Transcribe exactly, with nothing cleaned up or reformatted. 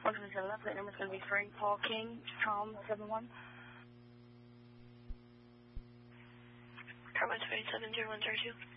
one seven seven left, that number's going to be Frank Paul King, Tom seven one. Car one seven seven zero one zero two.